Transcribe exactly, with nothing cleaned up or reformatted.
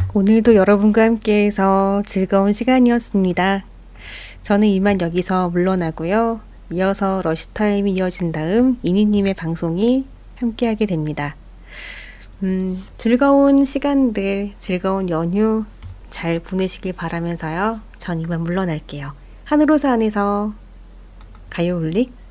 오늘도 여러분과 함께해서 즐거운 시간이었습니다. 저는 이만 여기서 물러나고요. 이어서 러시타임이 이어진 다음 이니님의 방송이 함께하게 됩니다. 음, 즐거운 시간들, 즐거운 연휴 잘 보내시길 바라면서요. 전 이만 물러날게요. 하늘호사 안에서 가요울릭